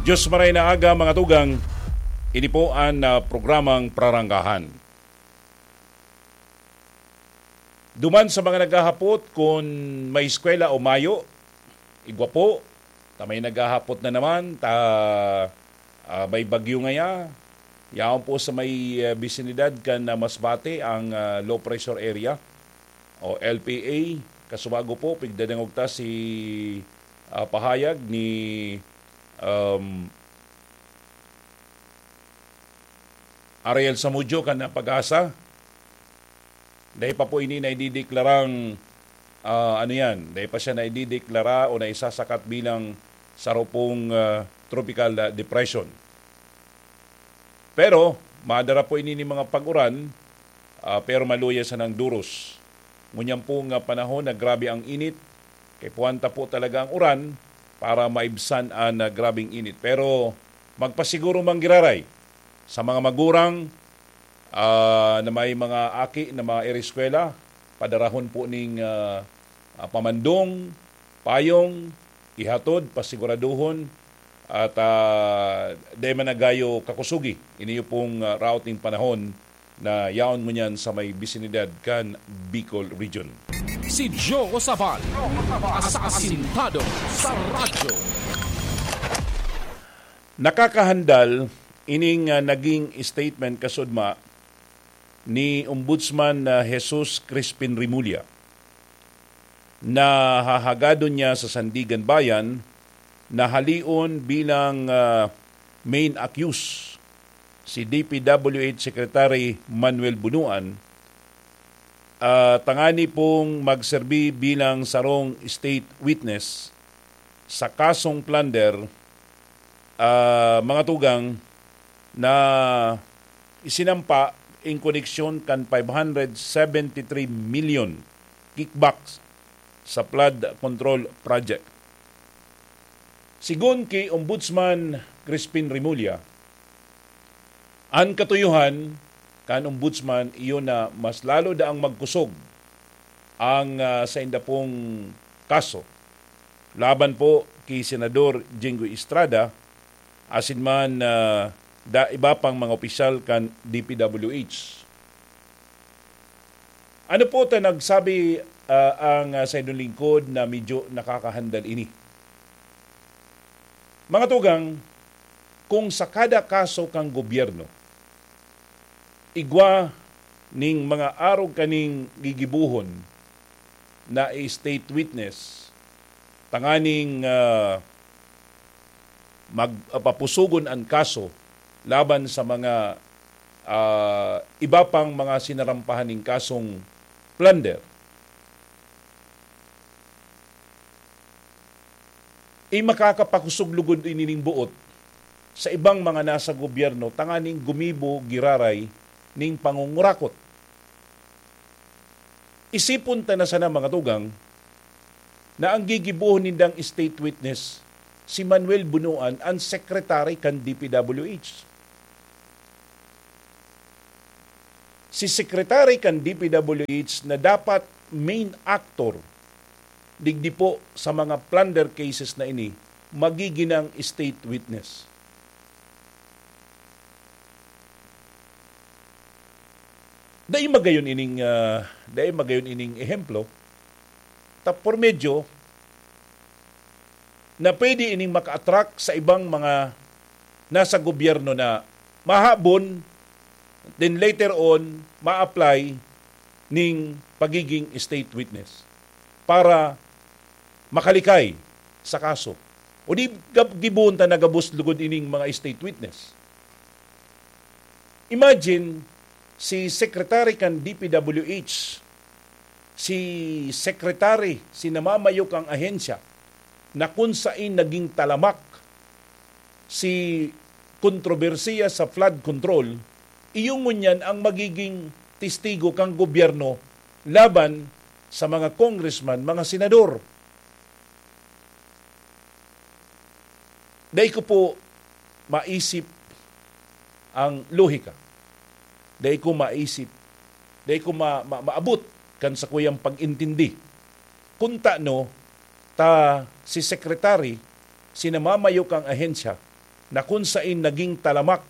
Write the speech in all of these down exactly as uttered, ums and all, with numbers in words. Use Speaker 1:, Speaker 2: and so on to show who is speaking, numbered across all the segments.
Speaker 1: Diyos maray na aga mga tugang, ini po ang uh, programang Praranggahan. Duman sa mga naghahapot kung may eskwela o mayo, igwa po, ta may naghahapot na naman, ta uh, may bagyo ngaya, yaon po sa may uh, bisinidad kan uh, Masbate ang uh, low pressure area o L P A. Kasubago po, pigdadangog ta si uh, pahayag ni Um, Ariel Samudjo kan na pag-asa. Dahil pa po ini na idideklarang uh, ano yan, dahil pa siya na idideklara o na isasakat bilang sarupong uh, tropical uh, depression. Pero, madara po ini ni mga pag-uran, uh, pero maluya sa ng duros. Ngunyan po nga panahon na grabe ang init, kay puwanta po talaga ang uran, para maibsan ang uh, grabing init. Pero magpasiguro manggiraray sa mga magurang uh, na may mga aki na mga ereskwela, padarahon po ning uh, uh, pamandong, payong, ihatod, pasiguraduhon, at uh, day managayo kakusugi. Iniyo pong uh, routing panahon na yaon mo niyan sa may bisinidad kan Bicol Region.
Speaker 2: Si Joe Osabal, asasintado sa radyo.
Speaker 1: Nakakahandal ining uh, naging statement kasudma ni Ombudsman uh, Jesus Crispin Remulla na hahagado niya sa Sandigan Bayan na halion bilang uh, main accused si D P W H Secretary Manuel Bunuan. Uh, tangani pong magserbi bilang sarong state witness sa kasong plunder, uh, mga tugang na isinampa in koneksyon kan five hundred seventy-three million kickbacks sa flood control project. Sigon kay Ombudsman Crispin Remulla, ang katuyuhan kan Ombudsman iyon na mas lalo daang magkusog ang uh, sa inda pong kaso laban po kay Senador Jinggoy Estrada asin man uh, da iba pang mga opisyal kan D P W H. Ano po ta nagsabi uh, ang uh, sa inyong lingkod na medyo nakakahandal ini? Mga tugang, kung sa kada kaso kang gobyerno igwa ning mga arog kaning gigibuhon na state witness tanganing uh, magpapusugon ang kaso laban sa mga uh, iba pang mga sinarampahan ng kasong plunder. I makakapakusog lugod inining buot sa ibang mga nasa gobyerno tanganing gumibo giraray ning pangungurakot. Isipon ta na sana mga tugang na ang gigibuhon nindang state witness si Manuel Bunuan ang secretary kan D P W H. Si secretary kan D P W H na dapat main actor digdi po sa mga plunder cases na ini magiginang state witness. Dahil magayon ining uh, dahil magayon ining ehemplo tapos medyo na pwede ining maka-attract sa ibang mga nasa gobyerno na mahabon then later on ma-apply ning pagiging state witness para makalikay sa kaso. O di gibuon ta nagabus lugod ining mga state witness. Imagine si Secretary kan D P W H, si Secretary, si namamayok ang ahensya na kung saan naging talamak si kontrobersiya sa flood control, iyong ngunyan ang magiging testigo kang gobyerno laban sa mga congressman, mga senador. Dahil ko po maisip ang lohika. Dahil ko maisip, dahil ko ma, ma, maabot kan sa kuyang pag-intindi. Kunta no, ta si sekretary, sinamamayok ang ahensya, na kung saan naging talamak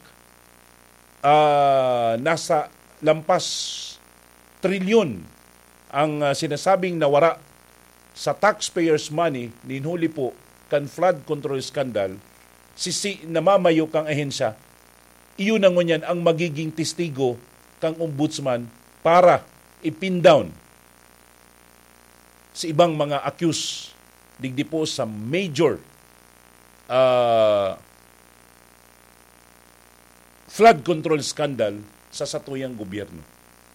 Speaker 1: uh, nasa lampas trilyon ang uh, sinasabing nawara sa taxpayers' money ninhuli po kan flood control scandal, sisi namamayo kang ahensya, iyon na ngunyan ang magiging testigo kang ombudsman para ipin down sa ibang mga accused digdi po sa major uh, flood control scandal sa satuyang gobyerno.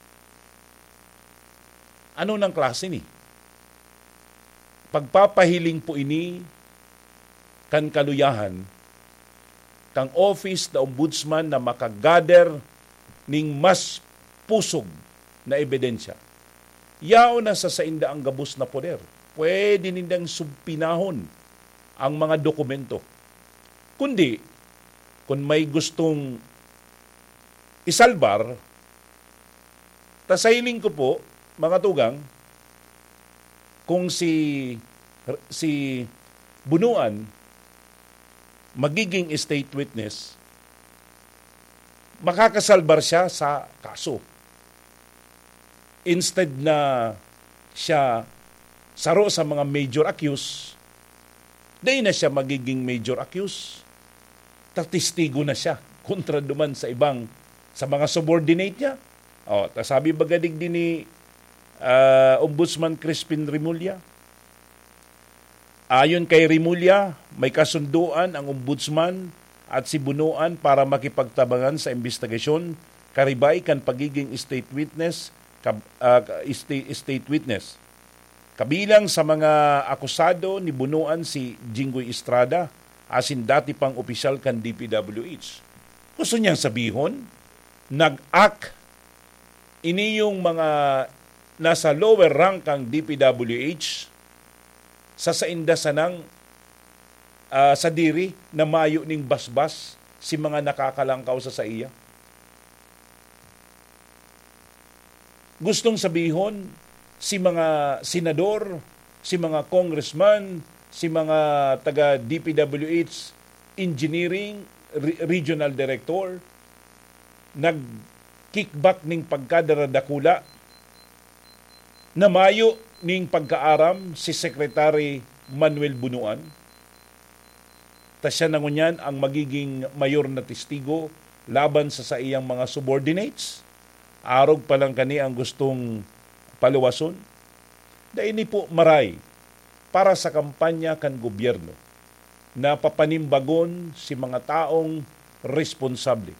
Speaker 1: Ano ng klase ni? Pagpapahiling po ini kan kaluyahan kang office na ombudsman na makagather ning mas pusog na ebidensya. Yao na sa sainda ang gabos na poder. Pwede nindang subpinahon ang mga dokumento. Kundi, kung may gustong isalbar, tasailing ko po, mga tugang, kung si si Bunuan magiging state witness, makakasalbar siya sa kaso. Instead na siya saro sa mga major accused, dahil na siya magiging major accused. Tatistigo na siya kontra duman sa ibang, sa mga subordinate niya. O, sabi bagadig din ni uh, Ombudsman Crispin Remulla, ayon kay Remulla, may kasunduan ang ombudsman at si Bunuan para makipagtabangan sa investigasyon karibay kan pagiging state witness, kab, uh, state, state witness. Kabilang sa mga akusado ni Bunuan si Jinggoy Estrada, asin dati pang opisyal kan D P W H. Gusto niyang sabihon, nag-act ini yung mga nasa lower rank ang D P W H sa sainda sanang uh, sa diri na mayo ning basbas si mga nakakalangkaw sa saiya. Gustong sabihon, si mga senador, si mga congressman, si mga taga D P W H engineering re- regional director nag-kickback ning pagkadaradakula na mayo ning pagkaaram si Secretary Manuel Bunuan. Ta siya nangunyan ang magiging mayor na testigo laban sa sa iyang mga subordinates. Arog pa lang kani ang gustong paluwason. Dahil ni po maray para sa kampanya kan gobyerno na papanimbagon si mga taong responsable.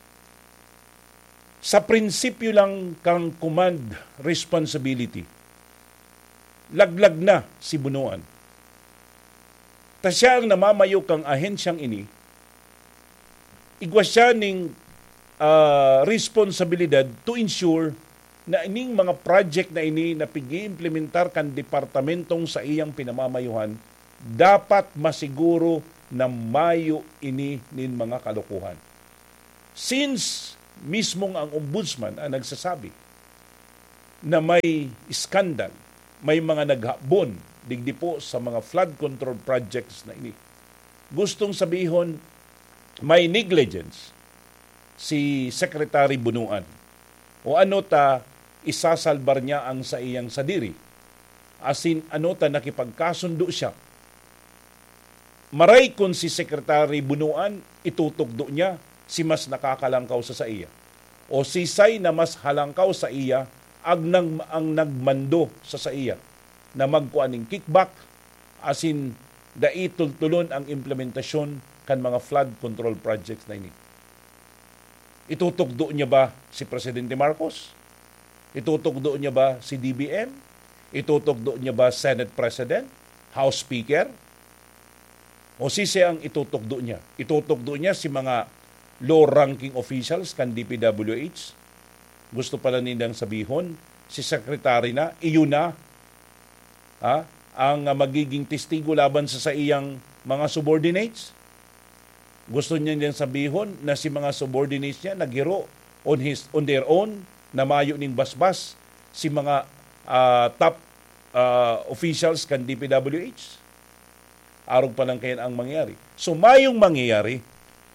Speaker 1: Sa prinsipyo lang kang command responsibility, laglag na si Bunuan. Ta siya ang namamayo kang ahensyang ini, igwa siya ning uh, responsibilidad to ensure na ining mga project na ini na pigi-implementar kan departamentong sa iyang pinamamayuhan, dapat masiguro na mayo ini nin mga kalokohan. Since mismong ang ombudsman ang nagsasabi na may skandal, may mga naghabon digdi po sa mga flood control projects na ini. Gustong sabihon, may negligence si Secretary Bunuan. O ano ta, isasalbar niya ang sa iyang sadiri. Asin ano ta, nakipagkasundo siya. Maray kung si Secretary Bunuan, itutugdo niya si mas nakakalangkaw sa sa iya. O sisay na mas halangkaw sa iya, ag nang, ang nagmando sa sa iya na magkuan ning kickback, asin daitultulon ang implementasyon kan mga flood control projects na ini. Itutugdo niya ba si Presidente Marcos? Itutugdo niya ba si D B M? Itutugdo niya ba Senate President? House Speaker? O sisi ang itutugdo niya? Itutugdo niya si mga low-ranking officials kan D P W H? Gusto pala nilang sabihon, si Secretary na, iyon na, ha, ang magiging testigo laban sa sa iyang mga subordinates? Gusto niya niyang sabihon na si mga subordinates niya naghiro on, his, on their own na mayo ning basbas si mga uh, top uh, officials kan D P W H? Arog pa lang kayan ang mangyari. So mayong mangyayari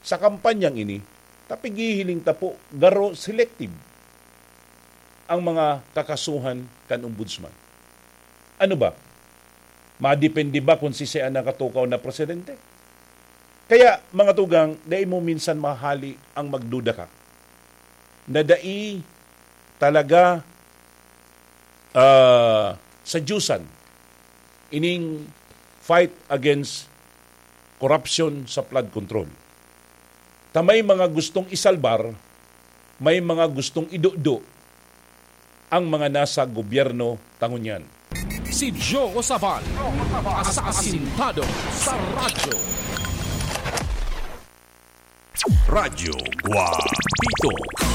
Speaker 1: sa kampanyang ini, tapigihiling tapo garo selective ang mga kakasuhan kan ombudsman. Ano ba? Madepende ba kung si siya nakatukaw na presidente? Kaya mga tugang, dai mo minsan mahali ang magduda ka. Nadai talaga uh, sa Diyusan ining fight against corruption sa flood control. Tamay mga gustong isalbar, may mga gustong idudo ang mga nasa gobyerno tangunyan.
Speaker 2: Si Joe Osabal, asasintado sa radyo.
Speaker 3: Radyo Guapito.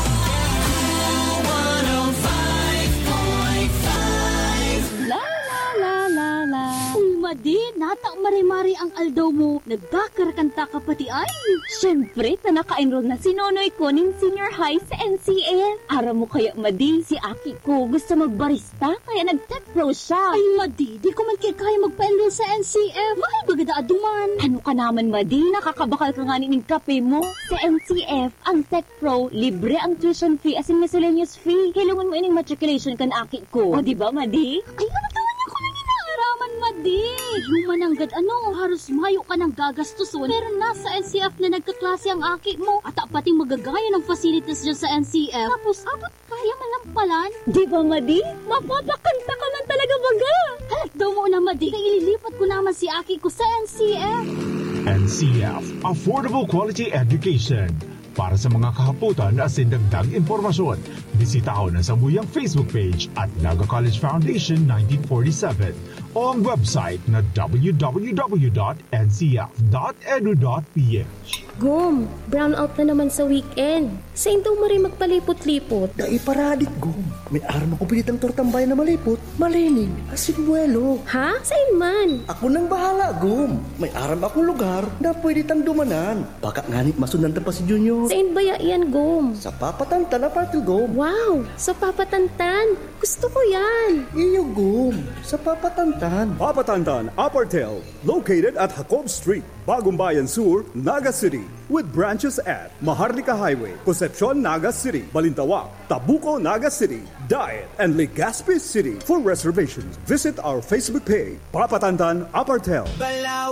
Speaker 4: La la la la la. Umadi, nata mari-mari ang aldaw mo. Nagkakarakanta ka pati ay. Siyempre, tanaka-enroll na si Nonoy ko ning senior high sa N C F. Ara mo kaya, Madi, si Aki ko gusto magbarista, kaya nag-tech pro siya. Ay, Madi, di ko man kaya kaya magpa-enroll sa N C F. Mahal bagada aduman. Ano ka naman, Madi? Nakakabakal ka nga ning kape mo. Sa N C F, ang tech pro, libre ang tuition fee as in miscellaneous fee. Kailangan mo ining matriculation kan Aki ko. O, di ba, Madi? Ay, ano taman niya ko lang inaaraman, Madi? Humananggad ano, haros mayo ka ng gagastuson. Pero nasa N C F na nagkaklase ang Aki mo. At pating magagaya ng facilities dyan sa N C F. Tapos, abot kaya malampalan. Di ba, Madi? Mapapakanta ka lang talaga baga. Halat daw mo na, Madi. Kaya ililipat ko naman si Aki ko sa N C F.
Speaker 5: N C F, Affordable Quality Education. Para sa mga kahaputan at sindagdag impormasyon, bisita ko na sa muyang Facebook page at Naga College Foundation nineteen forty-seven o ang website na w w w dot n c f dot e d u dot p h.
Speaker 6: Gum, brown out na naman sa weekend. Sa indaw mo rin magpalipot-lipot.
Speaker 7: Naiparadit, Gum. May araw ako pinitang tortambay na malipot. Malinig, asinbuelo.
Speaker 6: Ha? Saan man?
Speaker 7: Ako nang bahala, Gum. May aram akong lugar na pwede tang dumanan. Baka nganit masundan pa si Junior.
Speaker 6: Saan ba yan, Gum?
Speaker 7: Sa Papatantan na party, Gum.
Speaker 6: Wow, sa Papatantan. Gusto ko yan.
Speaker 7: Iyo, Gum. Sa Papatantan.
Speaker 8: Papatantan Apartel, located at Jacob Street, Bagong Bayan Sur, Naga City, with branches at Maharlika Highway, Concepcion, Naga City, Balintawak, Tabuco, Naga City, Diet, and Legazpi City. For reservations, visit our Facebook page, Papatantan Apartel.